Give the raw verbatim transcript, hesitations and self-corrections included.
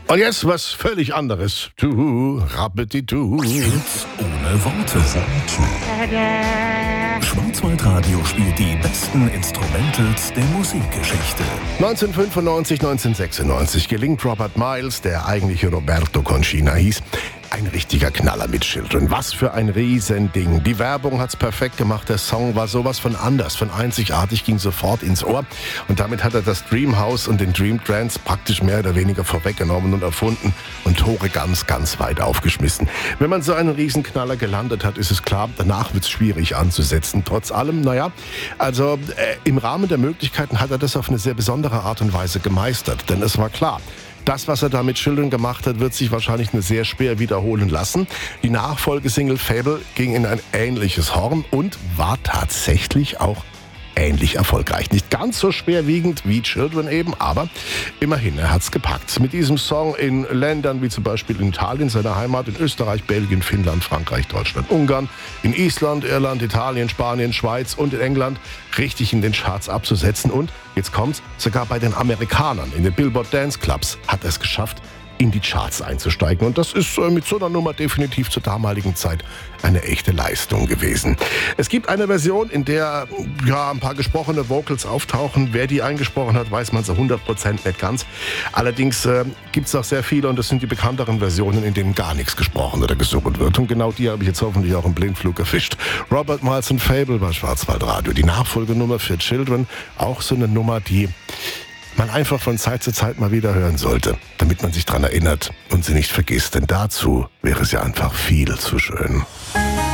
Und jetzt was völlig anderes. Tu, Rappetitu. Hits ohne Worte. Schwarzwaldradio spielt die besten Instrumentals der Musikgeschichte. neunzehnhundertfünfundneunzig, neunzehnhundertsechsundneunzig gelingt Robert Miles, der eigentliche Roberto Conchina hieß, ein richtiger Knaller mit Children. Was für ein Riesending. Die Werbung hat's perfekt gemacht. Der Song war sowas von anders, von einzigartig, ging sofort ins Ohr. Und damit hat er das Dreamhouse und den Dream Trance praktisch mehr oder weniger vorweggenommen und erfunden und Tore ganz, ganz weit aufgeschmissen. Wenn man so einen Riesenknaller gelandet hat, ist es klar, danach wird's schwierig anzusetzen. Trotz allem, naja, also äh, im Rahmen der Möglichkeiten hat er das auf eine sehr besondere Art und Weise gemeistert. Denn es war klar, das, was er da mit Children gemacht hat, wird sich wahrscheinlich nur sehr schwer wiederholen lassen. Die Nachfolgesingle Fable ging in ein ähnliches Horn und war tatsächlich auch ähnlich erfolgreich. Nicht ganz so schwerwiegend wie Children eben, aber immerhin, er hat's gepackt. Mit diesem Song in Ländern wie zum Beispiel in Italien, seiner Heimat, in Österreich, Belgien, Finnland, Frankreich, Deutschland, Ungarn, in Island, Irland, Italien, Spanien, Schweiz und in England richtig in den Charts abzusetzen. Und, jetzt kommt's, sogar bei den Amerikanern in den Billboard Dance Clubs hat er es geschafft, in die Charts einzusteigen. Und das ist äh, mit so einer Nummer definitiv zur damaligen Zeit eine echte Leistung gewesen. Es gibt eine Version, in der ja ein paar gesprochene Vocals auftauchen. Wer die eingesprochen hat, weiß man so hundert Prozent nicht ganz. Allerdings äh, gibt es auch sehr viele, und das sind die bekannteren Versionen, in denen gar nichts gesprochen oder gesungen wird. Und genau die habe ich jetzt hoffentlich auch im Blindflug erwischt. Robert Miles und Fable bei Schwarzwaldradio. Die Nachfolgenummer für Children. Auch so eine Nummer, die man einfach von Zeit zu Zeit mal wieder hören sollte, damit man sich dran erinnert und sie nicht vergisst, denn dazu wäre es ja einfach viel zu schön.